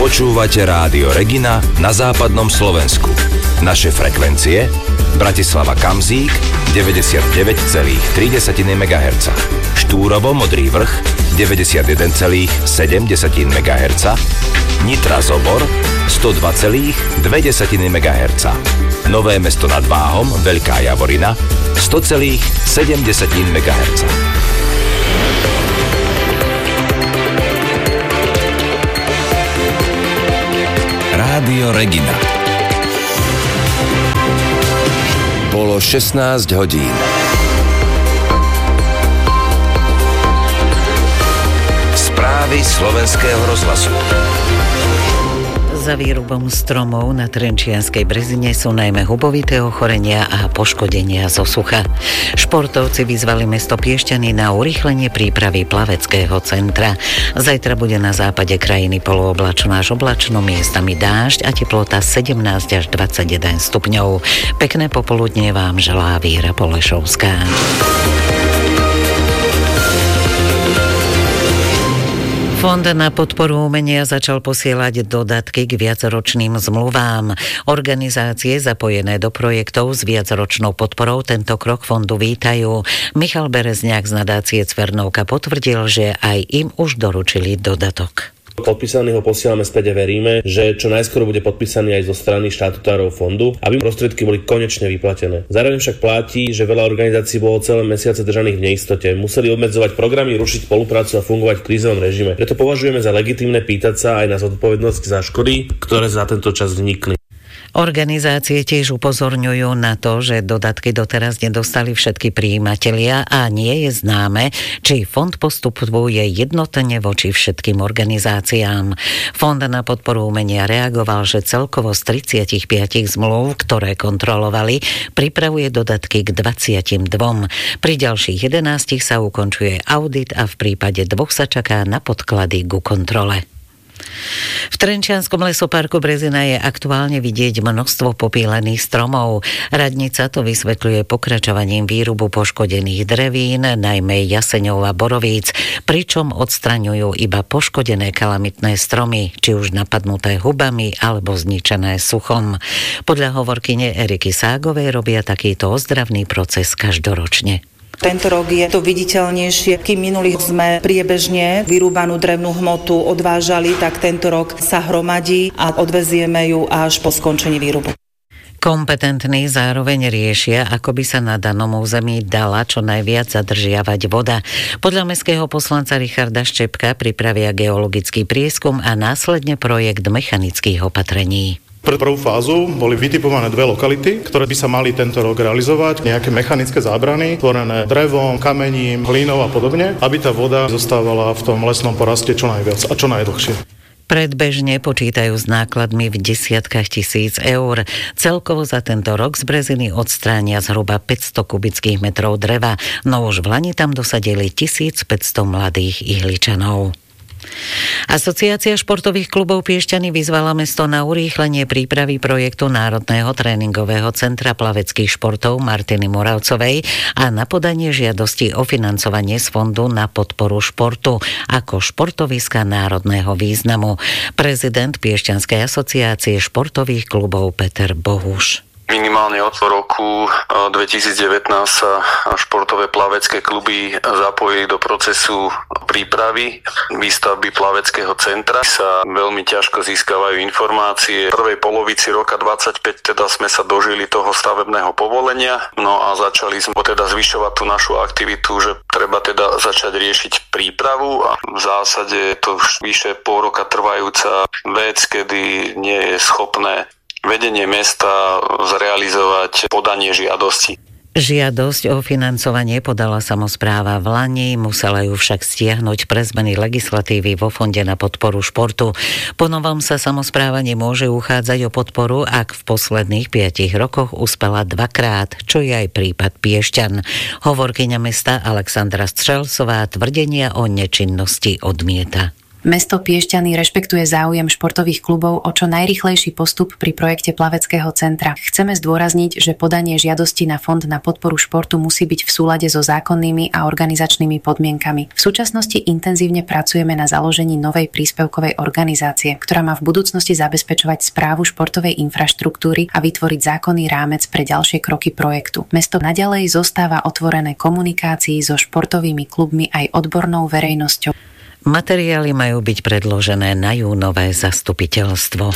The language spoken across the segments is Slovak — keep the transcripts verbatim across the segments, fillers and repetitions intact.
Počúvate Rádio Regina na západnom Slovensku. Naše frekvencie: Bratislava Kamzík deväťdesiatdeväť celá tri megahertza, Štúrovo Modrý Vrch deväťdesiatjeden celá sedem megahertza, Nitra Zobor sto dva celá dva megahertza, Nové Mesto nad Váhom Veľká Javorina sto celá sedem megahertza. Rádio Regina. Bolo šestnásť hodín. Správy slovenského rozhlasu. Za výrubom stromov na Trenčianskej Brezine sú najmä hubovité ochorenia a poškodenia zo sucha. Športovci vyzvali mesto Piešťany na urýchlenie prípravy plaveckého centra. Zajtra bude na západe krajiny polooblačno až oblačno, miestami dážď a teplota sedemnásť až dvadsaťjeden stupňov. Pekné popoludnie vám želá Víra Polešovská. Fond na podporu umenia začal posielať dodatky k viacročným zmluvám. Organizácie zapojené do projektov s viacročnou podporou tento krok fondu vítajú. Michal Berezňák z nadácie Cvernovka potvrdil, že aj im už doručili dodatok. Podpísaný ho posielame späť a veríme, že čo najskôr bude podpísaný aj zo strany štatutárov fondu, aby prostriedky boli konečne vyplatené. Zároveň však platí, že veľa organizácií bolo celé mesiace držaných v neistote. Museli obmedzovať programy, rušiť spoluprácu a fungovať v krízovom režime. Preto považujeme za legitímne pýtať sa aj na zodpovednosť za škody, ktoré za tento čas vznikli. Organizácie tiež upozorňujú na to, že dodatky doteraz nedostali všetky prijímatelia a nie je známe, či fond postupuje jednotne voči všetkým organizáciám. Fond na podporu umenia reagoval, že celkovo z tridsaťpäť zmluv, ktoré kontrolovali, pripravuje dodatky k dvadsaťdva. Pri ďalších jedenástich sa ukončuje audit a v prípade dvoch sa čaká na podklady ku kontrole. V Trenčianskom lesoparku Brezina je aktuálne vidieť množstvo popílených stromov. Radnica to vysvetľuje pokračovaním výrubu poškodených drevín, najmä jaseňov a borovíc, pričom odstraňujú iba poškodené kalamitné stromy, či už napadnuté hubami alebo zničené suchom. Podľa hovorkyne Eriky Ságovej robia takýto ozdravný proces každoročne. Tento rok je to viditeľnejšie. Kým minulých sme priebežne vyrúbanú drevnú hmotu odvážali, tak tento rok sa hromadí a odvezieme ju až po skončení výrubu. Kompetentní zároveň riešia, ako by sa na danom území dala čo najviac zadržiavať voda. Podľa mestského poslanca Richarda Štepka pripravia geologický prieskum a následne projekt mechanických opatrení. Pre prvú fázu boli vytipované dve lokality, ktoré by sa mali tento rok realizovať. Nejaké mechanické zábrany, tvorené drevom, kamením, hlínou a podobne, aby tá voda zostávala v tom lesnom poraste čo najviac a čo najdlhšie. Predbežne počítajú s nákladmi v desiatkách tisíc eur. Celkovo za tento rok z Breziny odstránia zhruba päťsto kubických metrov dreva, no už v lani tam dosadili tisícpäťsto mladých ihličanov. Asociácia športových klubov Piešťany vyzvala mesto na urýchlenie prípravy projektu Národného tréningového centra plaveckých športov Martiny Moravcovej a na podanie žiadosti o financovanie z fondu na podporu športu ako športoviska národného významu. Prezident Piešťanskej asociácie športových klubov Peter Bohuš. Minimálne od roku dvetisícdevätnásť sa športové plavecké kluby zapojili do procesu prípravy výstavby plaveckého centra. Sa veľmi ťažko získavajú informácie. V prvej polovici roka dvadsaťpäť teda sme sa dožili toho stavebného povolenia, no a začali sme teda zvyšovať tú našu aktivitu, že treba teda začať riešiť prípravu a v zásade je to už vyše pol roka trvajúca vec, kedy nie je schopné vedenie mesta zrealizovať podanie žiadosti. Žiadosť o financovanie podala samospráva v lani, musela ju však stiahnuť pre zmeny legislatívy vo Fonde na podporu športu. Po novom sa samospráva nemôže uchádzať o podporu, ak v posledných piatich rokoch uspela dvakrát, čo je aj prípad Piešťan. Hovorkyňa mesta Alexandra Strelcová tvrdenia o nečinnosti odmieta. Mesto Piešťany rešpektuje záujem športových klubov o čo najrýchlejší postup pri projekte plaveckého centra. Chceme zdôrazniť, že podanie žiadosti na fond na podporu športu musí byť v súlade so zákonnými a organizačnými podmienkami. V súčasnosti intenzívne pracujeme na založení novej príspevkovej organizácie, ktorá má v budúcnosti zabezpečovať správu športovej infraštruktúry a vytvoriť zákonný rámec pre ďalšie kroky projektu. Mesto naďalej zostáva otvorené komunikácii so športovými klubmi aj odbornou verejnosťou. Materiály majú byť predložené na júnové zastupiteľstvo.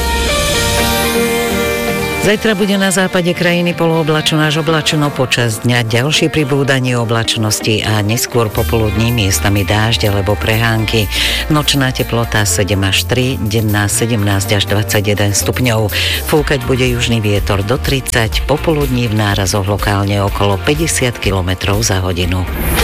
Zajtra bude na západe krajiny polooblačno až oblačno, počas dňa ďalšie pribúdanie oblačnosti a neskôr popoludní miestami dážď alebo prehánky. Nočná teplota sedem až tri, denná sedemnásť až dvadsaťjeden stupňov. Fúkať bude južný vietor do tridsať, popoludní v nárazoch lokálne okolo päťdesiat kilometrov za hodinu.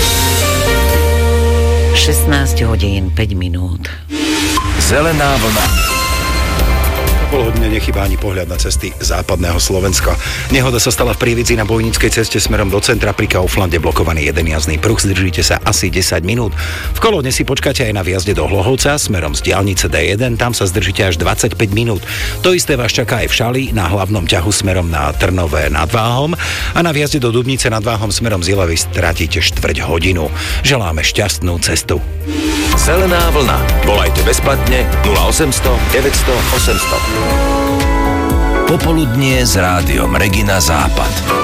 šestnásť hodín päť minút. Zelená vlna. Polhodne nechýba ani pohľad na cesty západného Slovenska. Nehoda sa stala v Prievidzi na Bojníckej ceste smerom do centra, pri Kauflande blokovaný jeden jazdný pruh, zdržíte sa asi desať minút. V Kolóne si počkáte aj na vjazde do Hlohovca smerom z diaľnice dé jeden, tam sa zdržíte až dvadsaťpäť minút. To isté vás čaká aj v Šali na hlavnom ťahu smerom na Trnové nad Váhom a na vjazde do Dubnice nad Váhom smerom z Ilavy stratíte štvrť hodinu. Želáme šťastnú cestu. Zelená vlna. Volajte bezplatne nula osemsto deväťsto osemsto. Popoludnie s rádiom Regina Západ.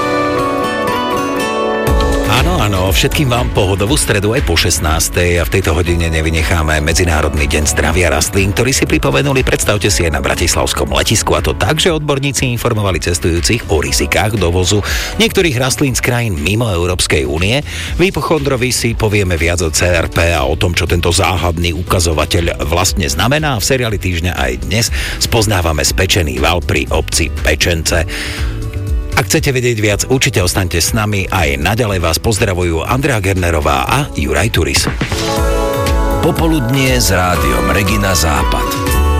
Áno, áno, všetkým vám pohodovú stredu aj po šestnástej a v tejto hodine nevynecháme Medzinárodný deň zdravia rastlín, ktorý si pripomenuli, predstavte si, aj na bratislavskom letisku, a to tak, že odborníci informovali cestujúcich o rizikách dovozu niektorých rastlín z krajín mimo Európskej únie. V Hypochondrovi si povieme viac o cé er pé a o tom, čo tento záhadný ukazovateľ vlastne znamená. V seriáli týždňa aj dnes spoznávame spečený val pri obci Pečence. Ak chcete vedieť viac, určite ostaňte s nami, aj naďalej vás pozdravujú Andrea Gernerová a Juraj Turis. Popoludnie s rádiom Regina Západ.